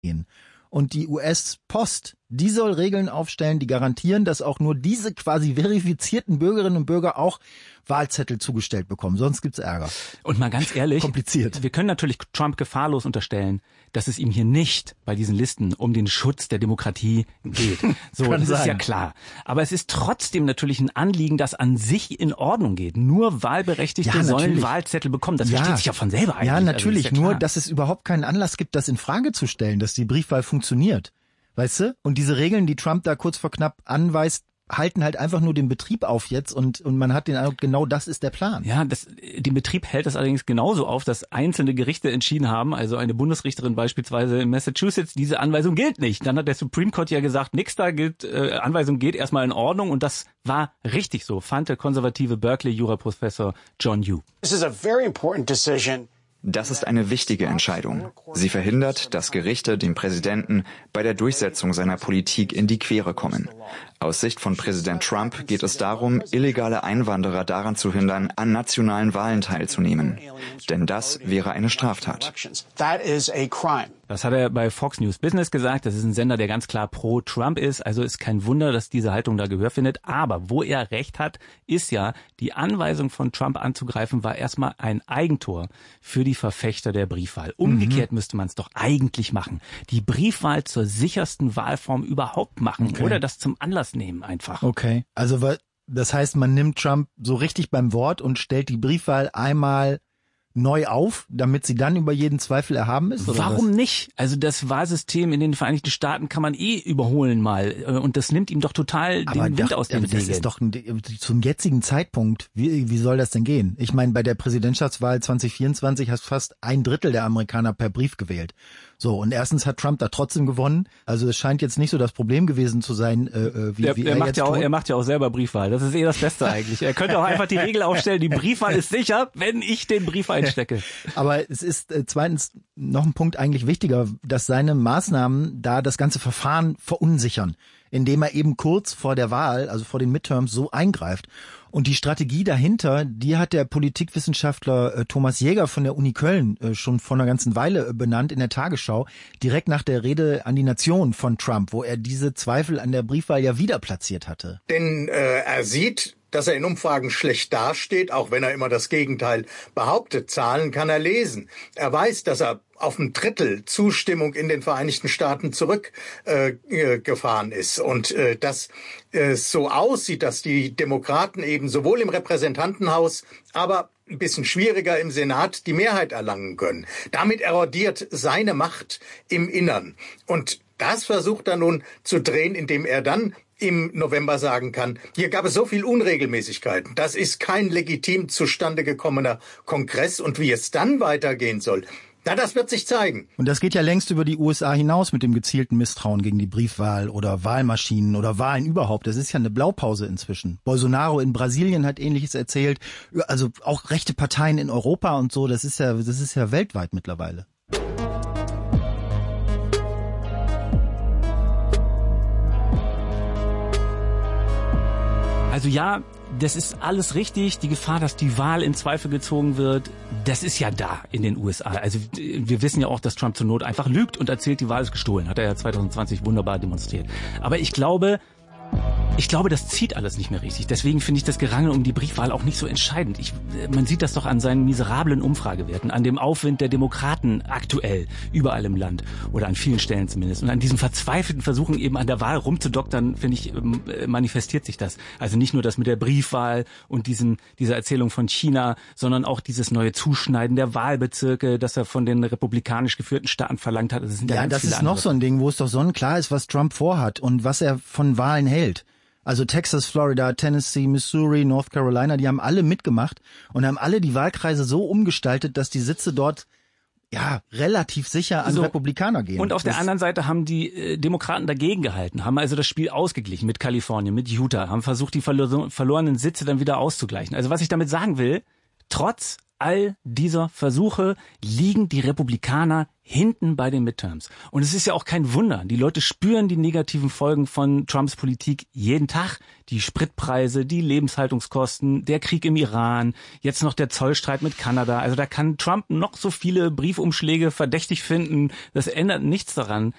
gehen. Und die US-Post, die soll Regeln aufstellen, die garantieren, dass auch nur diese quasi verifizierten Bürgerinnen und Bürger auch Wahlzettel zugestellt bekommen. Sonst gibt's Ärger. Und mal ganz ehrlich, kompliziert. Wir können natürlich Trump gefahrlos unterstellen, dass es ihm hier nicht bei diesen Listen um den Schutz der Demokratie geht. So, das ist ja klar. Aber es ist trotzdem natürlich ein Anliegen, das an sich in Ordnung geht. Nur Wahlberechtigte sollen Wahlzettel bekommen. Das versteht sich ja von selber eigentlich. Ja, natürlich. Also, nur, dass es überhaupt keinen Anlass gibt, das in Frage zu stellen, dass die Briefwahl funktioniert. Weißt du? Und diese Regeln, die Trump da kurz vor knapp anweist, halten halt einfach nur den Betrieb auf jetzt und man hat den Eindruck, genau das ist der Plan. Ja, den Betrieb hält das allerdings genauso auf, dass einzelne Gerichte entschieden haben, also eine Bundesrichterin beispielsweise in Massachusetts, diese Anweisung gilt nicht. Dann hat der Supreme Court ja gesagt, nix da gilt, Anweisung geht erstmal in Ordnung und das war richtig so, fand der konservative Berkeley-Juraprofessor John Yoo. This is a very important decision. Das ist eine wichtige Entscheidung. Sie verhindert, dass Gerichte dem Präsidenten bei der Durchsetzung seiner Politik in die Quere kommen. Aus Sicht von Präsident Trump geht es darum, illegale Einwanderer daran zu hindern, an nationalen Wahlen teilzunehmen. Denn das wäre eine Straftat. Das hat er bei Fox News Business gesagt. Das ist ein Sender, der ganz klar pro Trump ist. Also ist kein Wunder, dass diese Haltung da Gehör findet. Aber wo er recht hat, ist ja, die Anweisung von Trump anzugreifen war erstmal ein Eigentor für die Verfechter der Briefwahl. Umgekehrt müsste man es doch eigentlich machen. Die Briefwahl zur sichersten Wahlform überhaupt machen oder das zum Anlass nehmen einfach. Okay, also das heißt, man nimmt Trump so richtig beim Wort und stellt die Briefwahl einmal neu auf, damit sie dann über jeden Zweifel erhaben ist? Oder Warum was? nicht? Also das Wahlsystem in den Vereinigten Staaten kann man überholen mal und das nimmt ihm doch total den Wind aus den Segeln. Das ist doch zum jetzigen Zeitpunkt, wie soll das denn gehen? Ich meine, bei der Präsidentschaftswahl 2024 hast fast 1/3 der Amerikaner per Brief gewählt. So, und erstens hat Trump da trotzdem gewonnen. Also es scheint jetzt nicht so das Problem gewesen zu sein, wie er macht jetzt ja auch, tut. Er macht ja auch selber Briefwahl. Das ist das Beste eigentlich. Er könnte auch einfach die Regel aufstellen, die Briefwahl ist sicher, wenn ich den Brief einstecke. Aber es ist zweitens noch ein Punkt eigentlich wichtiger, dass seine Maßnahmen da das ganze Verfahren verunsichern, indem er eben kurz vor der Wahl, also vor den Midterms, so eingreift. Und die Strategie dahinter, die hat der Politikwissenschaftler Thomas Jäger von der Uni Köln schon vor einer ganzen Weile benannt in der Tagesschau, direkt nach der Rede an die Nation von Trump, wo er diese Zweifel an der Briefwahl ja wieder platziert hatte. Denn er sieht, dass er in Umfragen schlecht dasteht, auch wenn er immer das Gegenteil behauptet. Zahlen kann er lesen. Er weiß, dass er auf ein Drittel Zustimmung in den Vereinigten Staaten zurückgefahren ist und dass es so aussieht, dass die Demokraten eben sowohl im Repräsentantenhaus, aber ein bisschen schwieriger im Senat die Mehrheit erlangen können. Damit erodiert seine Macht im Innern. Und das versucht er nun zu drehen, indem er dann im November sagen kann, hier gab es so viel Unregelmäßigkeiten. Das ist kein legitim zustande gekommener Kongress. Und wie es dann weitergehen soll, na, das wird sich zeigen. Und das geht ja längst über die USA hinaus mit dem gezielten Misstrauen gegen die Briefwahl oder Wahlmaschinen oder Wahlen überhaupt. Das ist ja eine Blaupause inzwischen. Bolsonaro in Brasilien hat Ähnliches erzählt. Also auch rechte Parteien in Europa und so. Das ist ja weltweit mittlerweile. Also ja, das ist alles richtig. Die Gefahr, dass die Wahl in Zweifel gezogen wird, das ist ja da in den USA. Also wir wissen ja auch, dass Trump zur Not einfach lügt und erzählt, die Wahl ist gestohlen. Hat er ja 2020 wunderbar demonstriert. Aber ich glaube, das zieht alles nicht mehr richtig. Deswegen finde ich das Gerangel um die Briefwahl auch nicht so entscheidend. Man sieht das doch an seinen miserablen Umfragewerten, an dem Aufwind der Demokraten aktuell, überall im Land oder an vielen Stellen zumindest. Und an diesen verzweifelten Versuchen eben an der Wahl rumzudoktern, finde ich, manifestiert sich das. Also nicht nur das mit der Briefwahl und dieser Erzählung von China, sondern auch dieses neue Zuschneiden der Wahlbezirke, das er von den republikanisch geführten Staaten verlangt hat. Das ist noch so ein Ding, wo es doch sonnenklar ist, was Trump vorhat und was er von Wahlen hält. Also Texas, Florida, Tennessee, Missouri, North Carolina, die haben alle mitgemacht und haben alle die Wahlkreise so umgestaltet, dass die Sitze dort ja relativ sicher an Republikaner gehen. Und auf der anderen Seite haben die Demokraten dagegen gehalten, haben also das Spiel ausgeglichen mit Kalifornien, mit Utah, haben versucht, die verlorenen Sitze dann wieder auszugleichen. Also was ich damit sagen will, trotz all dieser Versuche liegen die Republikaner hinten bei den Midterms. Und es ist ja auch kein Wunder. Die Leute spüren die negativen Folgen von Trumps Politik jeden Tag. Die Spritpreise, die Lebenshaltungskosten, der Krieg im Iran, jetzt noch der Zollstreit mit Kanada. Also da kann Trump noch so viele Briefumschläge verdächtig finden. Das ändert nichts daran,